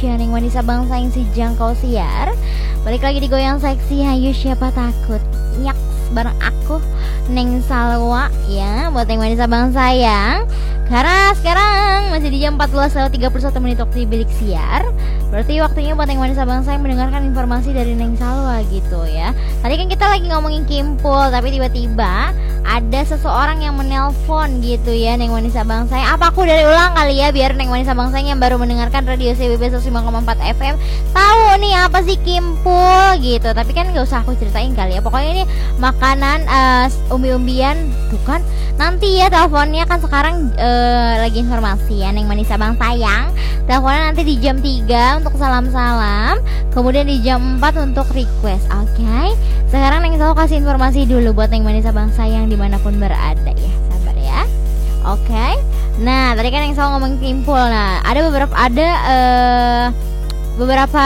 Indonesia, Neng Wanita Bangsa yang sejangkau siar. Balik lagi di Goyang Seksi, hayu siapa takut. Nyak bareng aku Neng Salwa ya, buat Neng Wanita Bangsa yang karena sekarang masih di jam 14.31 menit waktu di bilik siar. Berarti waktunya buat Neng Wanita Bangsa yang mendengarkan informasi dari Neng Salwa gitu ya. Tadi kan kita lagi ngomongin Kimpul, tapi tiba-tiba ada seseorang yang menelpon gitu ya Neng Wanita Bangsa. Apa aku dari ulang kali ya, biar Neng Wanita Bangsa yang baru mendengarkan radio CBB 105,4 FM tahu nih apa sih Kimpul gitu. Tapi kan gak usah aku ceritain kali ya. Pokoknya ini makanan umbi-umbian tuh kan. Nanti ya teleponnya kan sekarang lagi informasi ya Neng Wanita Bangsa yang teleponnya nanti di jam 3 untuk salam-salam, kemudian di jam 4 untuk request. Oke. Sekarang Neng selalu kasih informasi dulu buat Neng Wanita Bangsa yang dimanapun berada ya. Sabar ya. Oke. Nah, tadi kan Neng selalu ngomong Kimpul. Nah, ada beberapa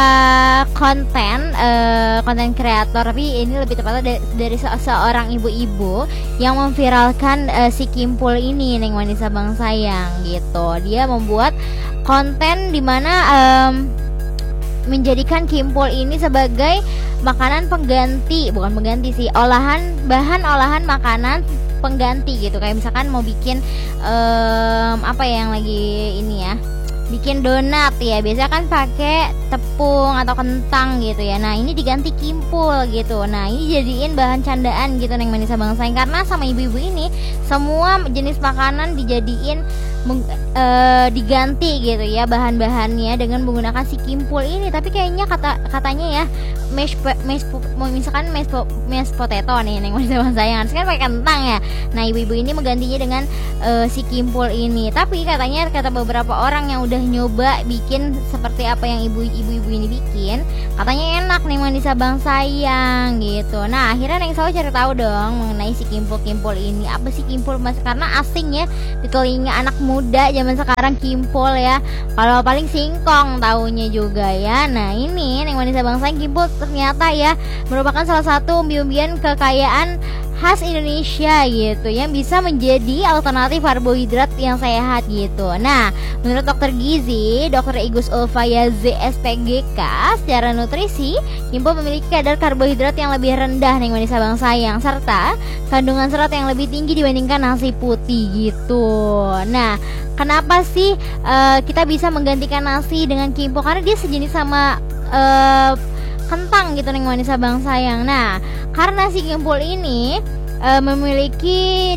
konten kreator, tapi ini lebih tepatnya dari seorang ibu-ibu yang memviralkan si Kimpul ini Neng Wanita Bangsa yang gitu. Dia membuat konten dimana menjadikan Kimpul ini sebagai makanan pengganti, bukan pengganti sih, bahan olahan makanan pengganti gitu. Kayak misalkan mau bikin apa ya yang lagi ini ya, bikin donat ya, biasanya kan pakai tepung atau kentang gitu ya. Nah ini diganti Kimpul gitu. Nah ini jadiin bahan candaan gitu Neng Wanita Bangsa, karena sama ibu-ibu ini semua jenis makanan dijadiin diganti gitu ya bahan-bahannya dengan menggunakan si Kimpul ini. Tapi kayaknya katanya ya misalkan mashed potato nih Neng Wanita Bangsa yang harusnya kan pakai kentang ya. Nah ibu-ibu ini menggantinya dengan si Kimpul ini. Tapi kata beberapa orang yang udah nyoba bikin seperti apa yang ibu-ibu ini bikin, katanya enak Neng Wanita Bangsa yang gitu. Nah akhirnya Neng selalu cari tahu dong mengenai si Kimpul ini. Apa sih Kimpul mas? Karena asing ya di telinga anak muda zaman sekarang Kimpul ya. Kalau paling singkong taunya juga ya. Nah ini Neng Wanita Bangsa yang Kimpul ternyata ya merupakan salah satu umbi-umbian kekayaan khas Indonesia gitu, yang bisa menjadi alternatif karbohidrat yang sehat gitu. Nah, menurut Dokter Gizi, Dr. Igus Ulfaya ZSPGK, secara nutrisi, Kimpul memiliki kadar karbohidrat yang lebih rendah Neng Wanita Bangsa yang serta kandungan serat yang lebih tinggi dibandingkan nasi putih gitu. Nah, kenapa sih kita bisa menggantikan nasi dengan Kimpul? Karena dia sejenis sama kentang gitu Neng Wanita Bangsa yang. Nah, karena si Kimpul ini memiliki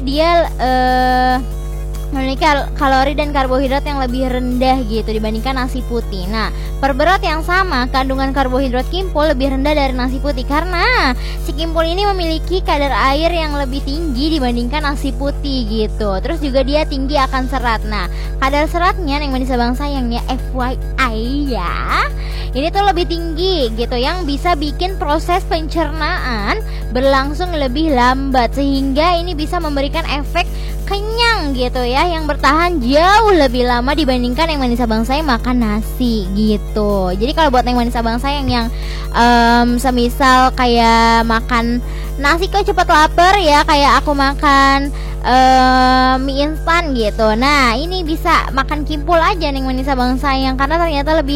kalori dan karbohidrat yang lebih rendah gitu dibandingkan nasi putih. Nah, per berat yang sama, kandungan karbohidrat Kimpul lebih rendah dari nasi putih karena si Kimpul ini memiliki kadar air yang lebih tinggi dibandingkan nasi putih gitu. Terus juga dia tinggi akan serat. Nah, kadar seratnya Neng Wanita Bangsa yang ya FYI ya, ini tuh lebih tinggi gitu, yang bisa bikin proses pencernaan berlangsung lebih lambat, sehingga ini bisa memberikan efek kenyang gitu ya, yang bertahan jauh lebih lama dibandingkan Neng Wanita Bangsa yang makan nasi gitu. Jadi kalau buat Neng Wanita Bangsa yang semisal kayak makan nasi kok cepet lapar ya, kayak aku makan mie instan gitu. Nah ini bisa makan Kimpul aja Neng Wanita Bangsa yang, karena ternyata lebih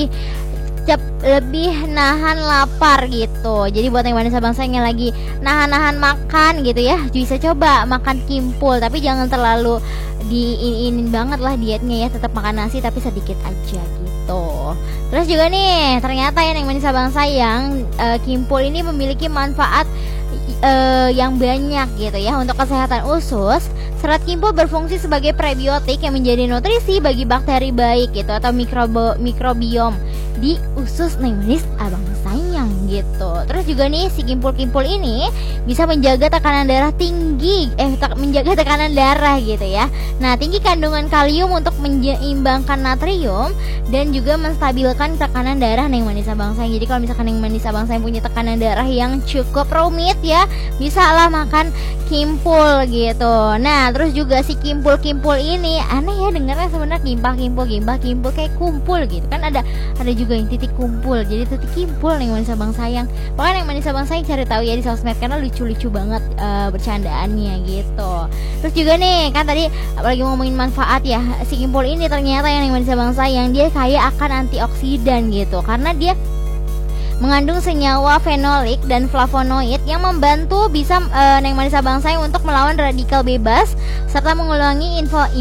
nahan lapar gitu. Jadi buat Neng Wanita Bangsa yang lagi nahan makan gitu ya, bisa coba makan Kimpul, tapi jangan terlalu diinin banget lah dietnya ya, tetap makan nasi tapi sedikit aja gitu. Terus juga nih ternyata ya Neng Wanita Bangsa yang Kimpul ini memiliki manfaat yang banyak gitu ya untuk kesehatan usus. Serat Kimpul berfungsi sebagai prebiotik yang menjadi nutrisi bagi bakteri baik gitu atau mikrobiom di usus Neng Wanita Bangsa yang gitu. Terus juga nih si Kimpul ini bisa menjaga tekanan darah tinggi, menjaga tekanan darah gitu ya. Nah, tinggi kandungan kalium untuk menyeimbangkan natrium dan juga menstabilkan tekanan darah Neng Wanita Bangsa. Jadi kalau misalkan Neng Wanita Bangsa yang punya tekanan darah yang cukup rumit ya, bisa lah makan Kimpul gitu. Nah, terus juga si Kimpul ini aneh ya dengarnya, sebenarnya Kimpul kayak kumpul gitu kan, ada juga yang titik kumpul jadi titik Kimpul Neng Wanita Bangsa sayang. Pokoknya Neng Manis Abang Sayang cari tahu ya di sosmed karena lucu-lucu banget bercandaannya gitu. Terus juga nih kan tadi apalagi ngomongin manfaat ya, si Kimpul ini ternyata yang Neng Manis Abang Sayang dia kaya akan antioksidan gitu, karena dia mengandung senyawa fenolik dan flavonoid yang membantu bisa Neng Manis Abang Sayang untuk melawan radikal bebas serta mengurangi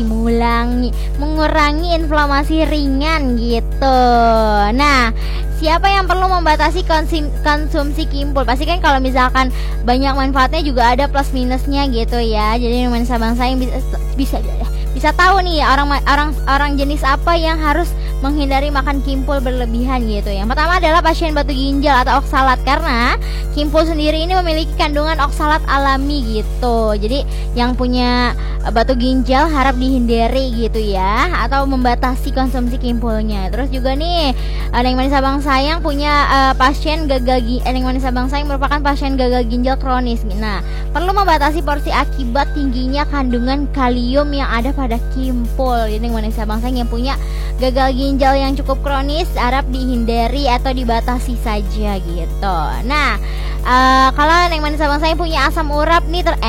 inflamasi ringan gitu. Nah, siapa yang perlu membatasi konsumsi Kimpul? Pasti kan kalau misalkan banyak manfaatnya juga ada plus minusnya gitu ya. Jadi Neng Manis Abang Sayang bisa tahu nih orang jenis apa yang harus menghindari makan Kimpul berlebihan gitu. Yang pertama adalah pasien batu ginjal atau oksalat, karena Kimpul sendiri ini memiliki kandungan oksalat alami gitu. Jadi yang punya batu ginjal harap dihindari gitu ya, atau membatasi konsumsi Kimpulnya. Terus juga nih Neng Manis Abang Sayang punya pasien gagal ginjal. Neng Manis Abang Sayang merupakan pasien gagal ginjal kronis. Nah, perlu membatasi porsi akibat tingginya kandungan kalium yang ada pada Kimpul. Jadi Neng Manis Abang Sayang yang punya gagal ginjal yang cukup kronis harap dihindari atau dibatasi saja gitu. Nah, kalau Neng Manis Abang Sayang punya asam urat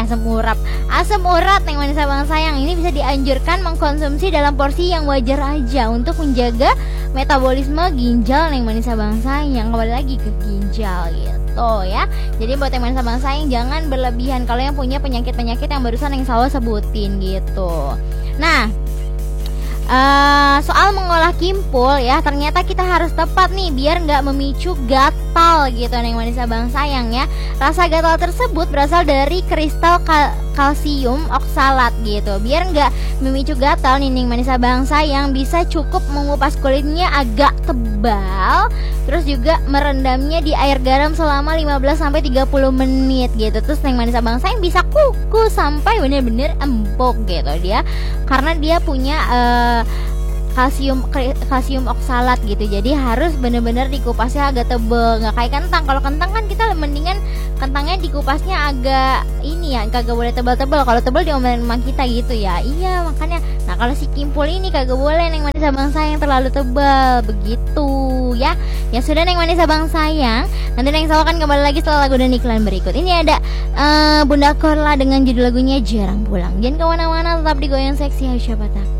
Neng Manis Abang Sayang ini bisa dianjurkan mengkonsumsi dalam porsi yang wajar aja untuk menjaga metabolisme ginjal Neng Manis Abang Sayang. Kembali lagi ke ginjal gitu ya. Jadi buat Neng Manis Abang Sayang jangan berlebihan kalau yang punya penyakit-penyakit yang barusan yang selalu sebutin gitu. Nah, soal mengolah Kimpul ya, ternyata kita harus tepat nih biar nggak memicu gatal gitu Neng Manis Abang Sayang ya. Rasa gatal tersebut berasal dari kristal kalsium oksalat gitu. Biar nggak memicu gatal nih Neng Manis Abang Sayang bisa cukup mengupas kulitnya agak tebal, terus juga merendamnya di air garam selama 15-30 menit gitu. Terus Neng Manis Abang Sayang bisa kukus sampai bener-bener empuk gitu dia, karena dia punya kalsium oksalat gitu. Jadi harus bener-bener dikupasnya agak tebel, nggak kayak kentang. Kalau kentang kan kita mendingan kentangnya dikupasnya agak ini ya, kagak boleh tebal-tebal. Kalau tebal diomelin sama kita gitu ya. Iya makanya. Nah kalau si Kimpul ini kagak boleh Neng Manis Abang Sayang terlalu tebal begitu ya. Ya sudah Neng Manis Abang Sayang, nanti Neng Sal akan kembali lagi setelah lagu dan iklan berikut. Ini ada Bunda Korla dengan judul lagunya Jarang Pulang. Jangan kemana-mana, tetap di Goyang Seksi Aisyah Batak.